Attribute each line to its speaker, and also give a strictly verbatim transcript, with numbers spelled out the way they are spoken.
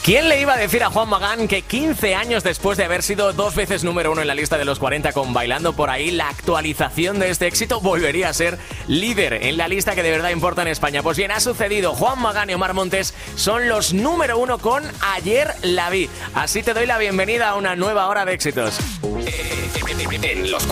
Speaker 1: ¿Quién le iba a decir a Juan Magán que quince años después de haber sido dos veces número uno en la lista de los cuarenta con Bailando por ahí, la actualización de este éxito volvería a ser líder en la lista que de verdad importa en España? Pues bien, ha sucedido. Juan Magán y Omar Montes son los número uno con Ayer la vi. Así te doy la bienvenida a una nueva hora de éxitos.
Speaker 2: En los